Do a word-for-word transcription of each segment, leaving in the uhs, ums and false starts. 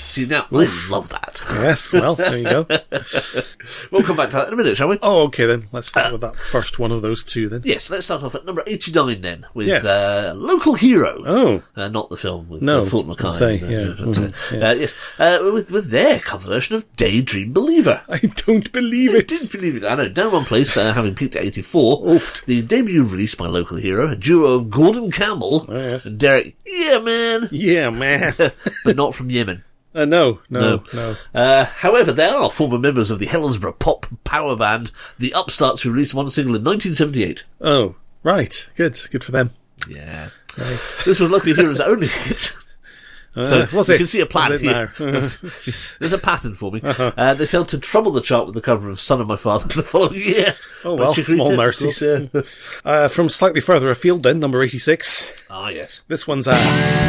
See, now, Oof. I love that. Yes, well, there you go. We'll come back to that in a minute, shall we? Oh, okay then. Let's start uh, with that first one of those two then. Yes, let's start off at number eighty-nine then, with Yes. uh, Local Hero. Oh. Uh, not the film with No, uh, Fulton McKay. say, uh, yeah. but, uh, Mm-hmm, yeah. Uh, yes, uh, with, with their cover version of Daydream Believer. I don't believe I it. didn't believe it. I know. Down one place, uh, having peaked at eighty-four, Oofed. the debut release by Local Hero, a duo of Gordon Campbell Oh, yes. and Derek, yeah, man, Yeah, man. but not from Yemen. Uh, no, no, no. Uh, however, they are former members of the Helensburgh pop power band, the Upstarts, who released one single in nineteen seventy-eight. Oh, right. Good. Good for them. Yeah. Nice. This was Local Hero's only hit. Uh, So was you it? can see a plan Was it here. now? There's a pattern for me. Uh, they failed to trouble the chart with the cover of Son of My Father the following year. Oh, By well, Chicory small Tip, of mercies. course, yeah. Uh, from slightly further afield then, number eighty-six. Ah, yes. This one's uh,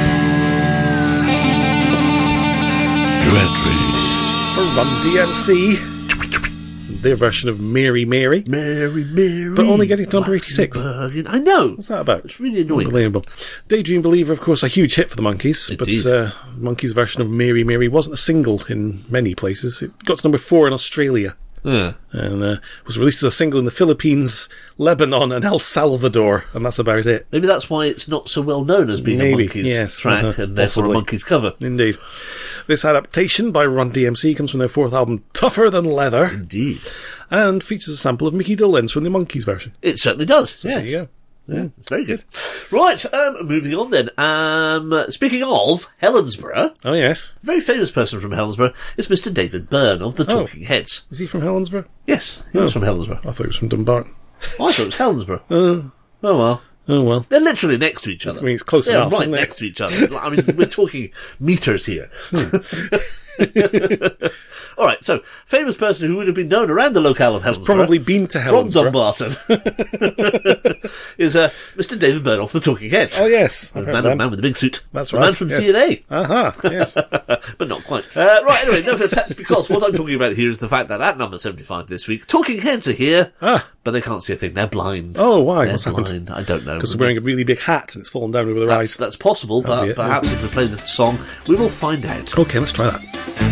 for Run D M C. Their version of Mary Mary. Mary, Mary. But only getting to number eighty-six. I know. What's that about? It's really annoying. Unbelievable. Daydream Believer, of course, a huge hit for the Monkees, but Indeed. uh, Monkees' version of Mary Mary wasn't a single in many places. It got to number four in Australia. Yeah. And uh, was released as a single in the Philippines, Lebanon, and El Salvador, and that's about it. Maybe that's why it's not so well known as being Maybe, a Monkees yes, track uh-huh, and therefore possibly. a Monkees cover. Indeed. This adaptation by Run D M C comes from their fourth album, Tougher Than Leather, Indeed. and features a sample of Mickey Dolenz from the Monkees version. It certainly does. So yes. there you go. Yeah, it's very good. Right, um, moving on then. Um, speaking of Helensburgh, Oh, yes. a very famous person from Helensburgh is Mister David Byrne of the Oh. Talking Heads. Is he from Helensburgh? Yes, he was Oh. from Helensburgh. I thought he was from Dumbarton. Oh, I thought it was Helensburgh. Uh, Oh well. oh, well. They're literally next to each other. I mean, it's close They're enough, right isn't it? next to each other. I mean, we're talking meters here. All right, so famous person who would have been known around the locale of Helensburgh, Probably been to from Helensburgh. Dumbarton, is uh, Mister David Byrne off the Talking Heads. Oh, yes. The I've heard man, of them. man with the big suit. That's the right. man from yes. C N A. Uh-huh, yes. But not quite. Uh, right, anyway, no, that's because what I'm talking about here is the fact that at number seventy-five this week, Talking Heads are here, Ah. but they can't see a thing. They're blind. Oh, why? They're What's happened? blind. I don't know. Because they're wearing a really big hat and it's fallen down over their That's, eyes. that's possible, That'd be but it, perhaps if we play the song, we will find out. Okay, let's try that.